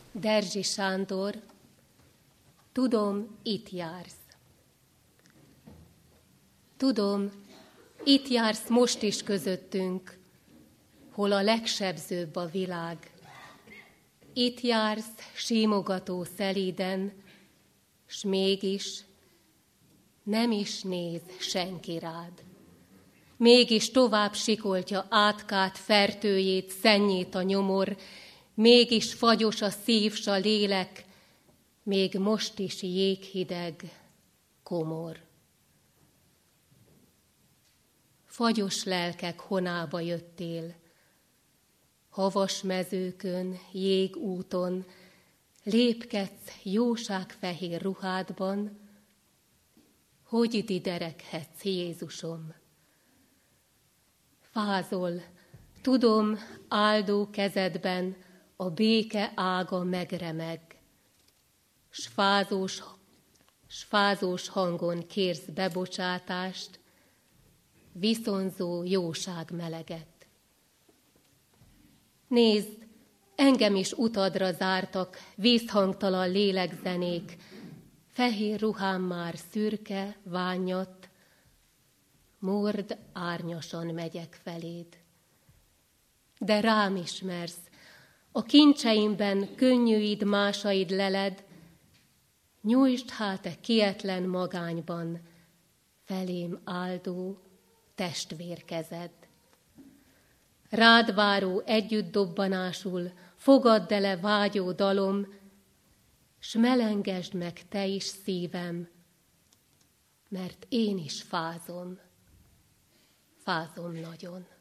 Derzsi Sándor, tudom, itt jársz. Tudom, itt jársz most is közöttünk, hol a legsebzőbb a világ. Itt jársz símogató szelíden, s mégis nem is néz senki rád. Mégis tovább sikoltja átkát, fertőjét, szennyét a nyomor, mégis fagyos a szív s a lélek, még most is jéghideg, komor. Fagyos lelkek honába jöttél, havas mezőkön, jégúton, lépkedsz jóságfehér ruhádban, hogy didereghetsz, Jézusom. Fázol, tudom, áldó kezedben a béke ága megremeg, s fázós hangon kérsz bebocsátást, viszonzó jóság meleget. Nézd, engem is utadra zártak vízhangtalan lélegzenék, fehér ruhám már szürke, ványatt, mord árnyasan megyek feléd. De rám ismersz, a kincseimben könnyűid, másaid leled, nyújtsd hát e kietlen magányban felém áldó testvérkezed. Rád váró együtt dobbanásul fogadd ele vágyó dalom, s melengesd meg te is szívem, mert én is fázom nagyon.